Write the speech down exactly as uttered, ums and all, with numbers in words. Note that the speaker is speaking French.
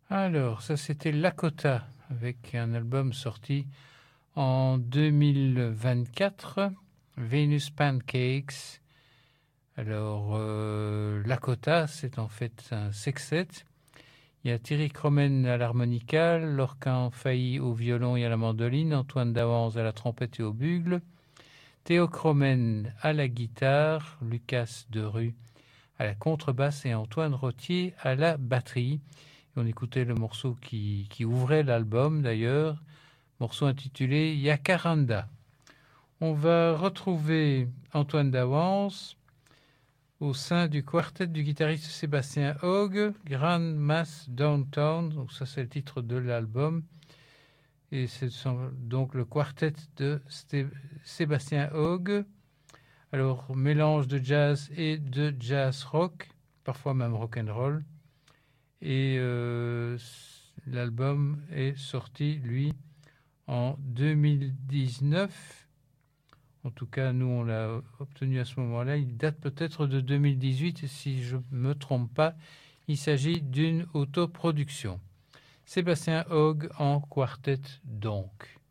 Alors, ça c'était Lakota, avec un album sorti en deux mille vingt-quatre, Venus Pancakes. Alors, euh, Lakota, c'est en fait un sextet. Il y a Thierry Cromen à l'harmonica, Lorcan Failly au violon et à la mandoline, Antoine Davanze à la trompette et au bugle, Théo Cromen à la guitare, Lucas Derue à la contrebasse et Antoine Rottier à la batterie. Et on écoutait le morceau qui, qui ouvrait l'album d'ailleurs, morceau intitulé Yacaranda. On va retrouver Antoine Davanze au sein du quartet du guitariste Sébastien Hogg, Grand Mass Downtown, donc ça c'est le titre de l'album, et c'est donc le quartet de Sté- Sébastien Hogg. Alors mélange de jazz et de jazz rock, parfois même rock and roll, et euh, l'album est sorti lui en deux mille dix-neuf. En tout cas, nous, on l'a obtenu à ce moment-là. Il date peut-être de deux mille dix-huit, et si je ne me trompe pas, il s'agit d'une autoproduction. Sébastien Hogg en quartet donc.